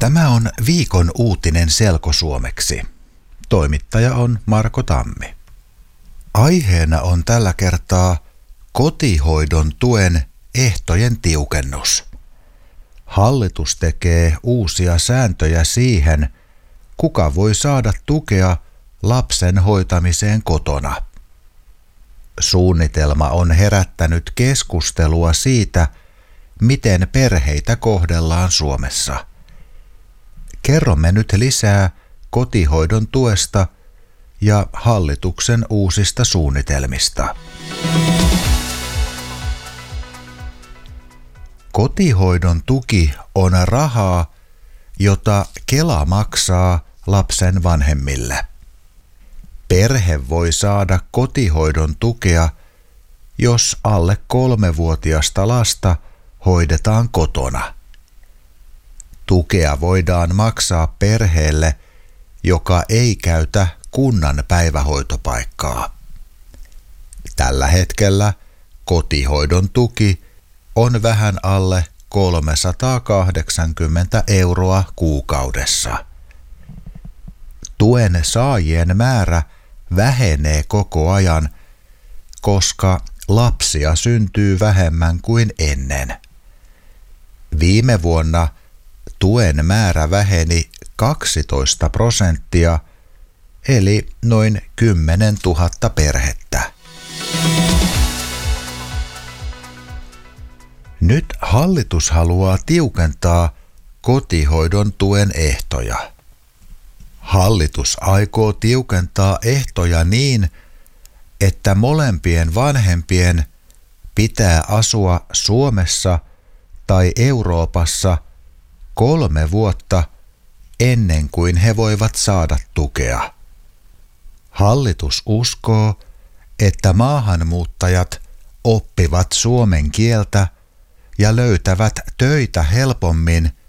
Tämä on viikon uutinen selkosuomeksi. Toimittaja on Marko Tammi. Aiheena on tällä kertaa kotihoidon tuen ehtojen tiukennus. Hallitus tekee uusia sääntöjä siihen, kuka voi saada tukea lapsen hoitamiseen kotona. Suunnitelma on herättänyt keskustelua siitä, miten perheitä kohdellaan Suomessa. Kerromme nyt lisää kotihoidon tuesta ja hallituksen uusista suunnitelmista. Kotihoidon tuki on rahaa, jota Kela maksaa lapsen vanhemmille. Perhe voi saada kotihoidon tukea, jos alle 3-vuotiasta lasta hoidetaan kotona. Tukea voidaan maksaa perheelle, joka ei käytä kunnan päivähoitopaikkaa. Tällä hetkellä kotihoidon tuki on vähän alle 380 € kuukaudessa. Tuen saajien määrä vähenee koko ajan, koska lapsia syntyy vähemmän kuin ennen. Viime vuonna tuen määrä väheni 12%, eli noin 10 000 perhettä. Nyt hallitus haluaa tiukentaa kotihoidon tuen ehtoja. Hallitus aikoo tiukentaa ehtoja niin, että molempien vanhempien pitää asua Suomessa tai Euroopassa 3 vuotta ennen kuin he voivat saada tukea. Hallitus uskoo, että maahanmuuttajat oppivat suomen kieltä ja löytävät töitä helpommin,